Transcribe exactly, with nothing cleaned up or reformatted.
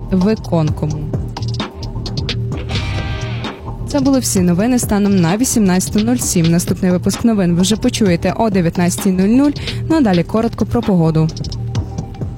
виконкому. Це були всі новини станом на вісімнадцята нуль сім. Наступний випуск новин ви вже почуєте о дев'ятнадцятій нуль нуль. Ну а далі коротко про погоду.